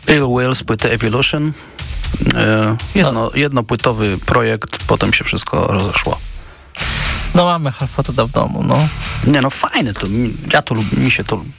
Ill Will z płyty Evolution. Jednopłytowy projekt, potem się wszystko rozeszło. No mamy Half-Fotoda w domu, no. Nie no, fajne to. Mi się to...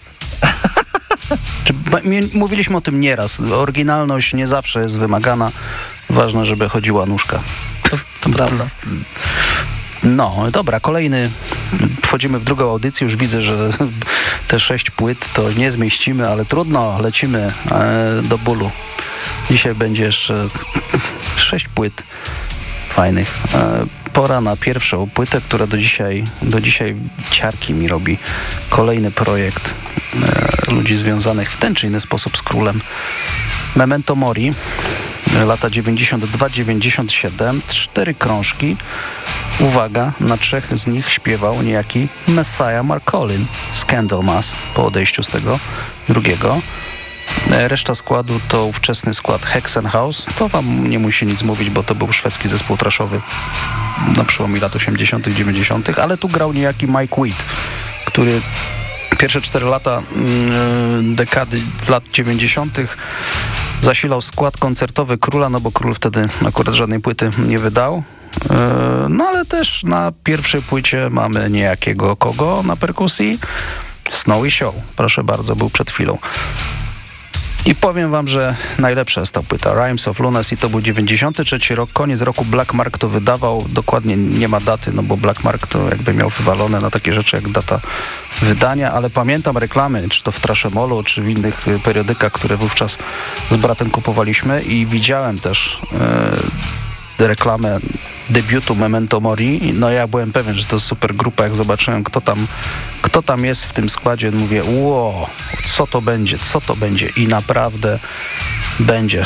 Mówiliśmy o tym nieraz. Oryginalność nie zawsze jest wymagana. Ważne, żeby chodziła nóżka. To prawda. No, dobra, kolejny. Wchodzimy w drugą audycję. Już widzę, że te 6 płyt to nie zmieścimy, ale trudno, lecimy do bólu. Dzisiaj będzie jeszcze 6 płyt fajnych. Pora na pierwszą płytę, która do dzisiaj ciarki mi robi. Kolejny projekt ludzi związanych w ten czy inny sposób z królem. Memento Mori, lata 92-97, 4 krążki. Uwaga, na 3 z nich śpiewał niejaki Messiah Marcolin z Candlemas po odejściu z tego drugiego. Reszta składu to ówczesny skład Hexenhaus. To wam nie musi nic mówić, bo to był szwedzki zespół trashowy na przełomie lat 80., 90., ale tu grał niejaki Mike Witt, który pierwsze 4 lata dekady lat 90. zasilał skład koncertowy Króla, no bo Król wtedy akurat żadnej płyty nie wydał. No ale też na pierwszej płycie mamy niejakiego kogo na perkusji? Snowy Show, proszę bardzo, był przed chwilą. I powiem wam, że najlepsza jest ta płyta Rhymes of Lunacy, to był 93 rok, koniec roku Black Mark to wydawał, dokładnie nie ma daty, no bo Black Mark to jakby miał wywalone na takie rzeczy jak data wydania, ale pamiętam reklamy, czy to w Trashemolu, czy w innych periodykach, które wówczas z bratem kupowaliśmy i widziałem też reklamę debiutu Memento Mori. No ja byłem pewien, że to jest super grupa. Jak zobaczyłem, kto tam jest w tym składzie, mówię, wow, co to będzie? I naprawdę będzie.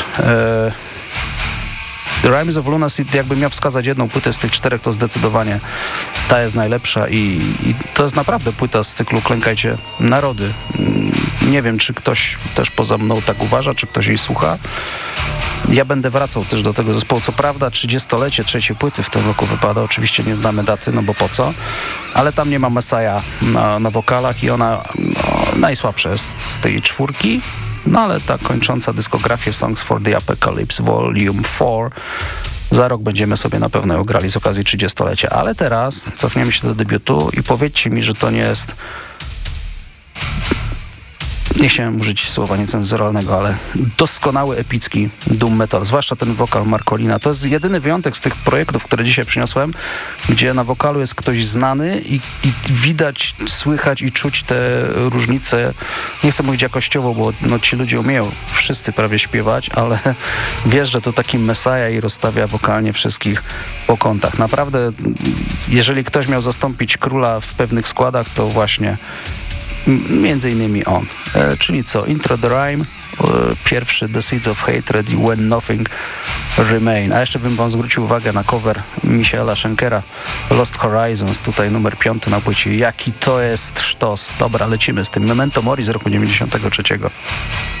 Rhymes of Lunacy, jakbym miał wskazać jedną płytę z tych 4, to zdecydowanie ta jest najlepsza i to jest naprawdę płyta z cyklu Klękajcie Narody. Nie wiem, czy ktoś też poza mną tak uważa, czy ktoś jej słucha. Ja będę wracał też do tego zespołu. Co prawda 30-lecie trzeciej płyty w tym roku wypada. Oczywiście nie znamy daty, no bo po co. Ale tam nie ma Messiah na wokalach i ona najsłabsza jest z tej 4. No ale ta kończąca dyskografię Songs for the Apocalypse Volume 4 za rok będziemy sobie na pewno ją grali z okazji 30-lecia. Ale teraz cofniemy się do debiutu i powiedzcie mi, że to nie jest... Nie chciałem użyć słowa niecenzuralnego, ale doskonały, epicki doom metal, zwłaszcza ten wokal Marcolina. To jest jedyny wyjątek z tych projektów, które dzisiaj przyniosłem, gdzie na wokalu jest ktoś znany i widać, słychać i czuć te różnice. Nie chcę mówić jakościowo, bo no, ci ludzie umieją wszyscy prawie śpiewać, ale wiesz, że to taki Messiah i rozstawia wokalnie wszystkich po kątach. Naprawdę, jeżeli ktoś miał zastąpić Króla w pewnych składach, to właśnie między innymi on. Czyli co? Intro the Rhyme, pierwszy The Seeds of Hatred i When Nothing Remain. A jeszcze bym wam zwrócił uwagę na cover Michaela Schenkera Lost Horizons, tutaj numer 5 na płycie. Jaki to jest sztos. Dobra, lecimy z tym. Memento Mori z roku 93.